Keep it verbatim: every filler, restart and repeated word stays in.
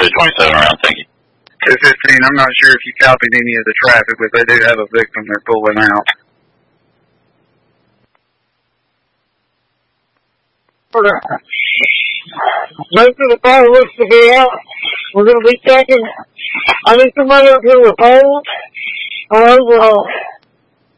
two twenty-seven around, thank you. two fifteen, I'm not sure if you copied any of the traffic, but they do have a victim they're pulling out. Most of the car looks to be out. We're going to be checking. I need somebody up here with poles or overall.